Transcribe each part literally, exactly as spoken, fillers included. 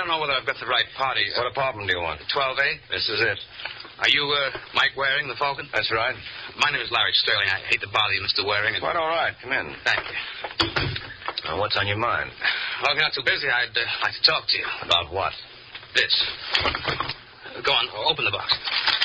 don't know whether I've got the right party. What apartment do you want? twelve A? This is it. Are you, uh, Mike Waring, the Falcon? That's right. My name is Larry Sterling. I hate to bother you, Mister Waring. Quite all right. Come in. Thank you. Now, what's on your mind? Well, if you're not too busy, I'd uh, like to talk to you. About what? This. Go on, open the box.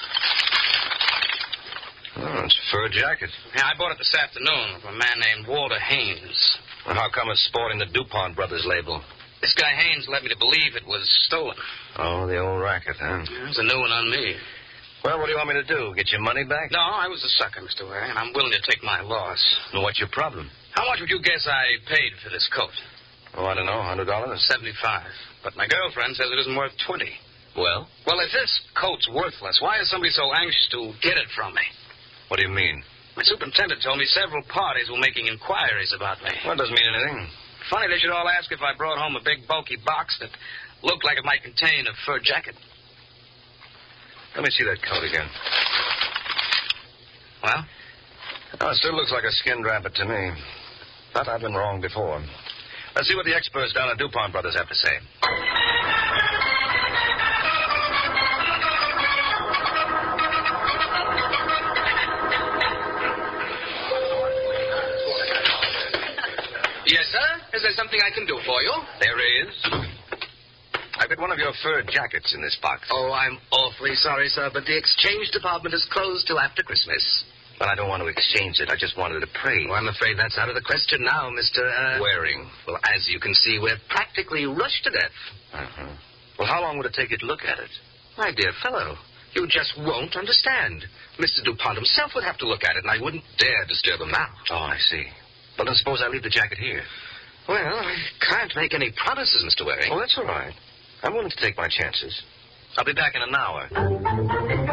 Oh, it's a fur jacket. Yeah, I bought it this afternoon from a man named Walter Haynes. Well, how come it's sporting the DuPont Brothers label? This guy Haynes led me to believe it was stolen. Oh, the old racket, huh? Yeah, it's a new one on me. Well, what do you want me to do? Get your money back? No, I was a sucker, Mister Waring, and I'm willing to take my loss. Well, what's your problem? How much would you guess I paid for this coat? Oh, I don't know, one hundred dollars? Seventy-five. But my girlfriend says it isn't worth twenty. Well? Well, if this coat's worthless, why is somebody so anxious to get it from me? What do you mean? My superintendent told me several parties were making inquiries about me. Well, it doesn't mean anything. Funny they should all ask if I brought home a big, bulky box that looked like it might contain a fur jacket. Let me see that coat again. Well? Oh, it still looks like a skinned rabbit to me. But I've been wrong before. Let's see what the experts down at DuPont Brothers have to say. Yes, sir? Is there something I can do for you? There is. I've got one of your fur jackets in this box. Oh, I'm awfully sorry, sir, but the exchange department is closed till after Christmas. Well, I don't want to exchange it. I just wanted to pray. Oh, I'm afraid that's out of the question now, Mister Uh... Waring. Well, as you can see, we're practically rushed to death. Uh-huh. Well, how long would it take you to look at it? My dear fellow, you just won't understand. Mister DuPont himself would have to look at it, and I wouldn't dare disturb him now. Oh, I see. Well, then suppose I leave the jacket here. Well, I can't make any promises, Mister Waring. Oh, that's all right. I'm willing to take my chances. I'll be back in an hour.